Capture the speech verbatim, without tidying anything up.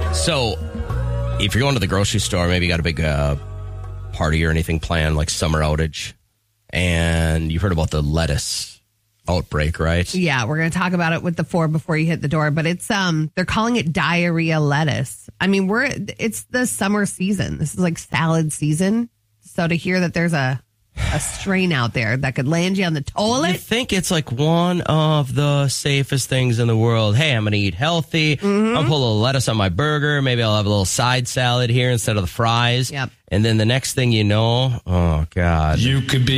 So, if you're going to the grocery store, maybe you got a big uh, party or anything planned, like summer outage, and you've heard about the lettuce outbreak, right? Yeah, we're going to talk about it with the four before you hit the door, but it's um they're calling it diarrhea lettuce. I mean, we're it's the summer season. This is like salad season. So to hear that there's a a strain out there that could land you on the toilet. You think it's like one of the safest things in the world. Hey, I'm going to eat healthy. Mm-hmm. I'll put a little lettuce on my burger. Maybe I'll have a little side salad here instead of the fries. Yep. And then the next thing you know, oh, God. You could be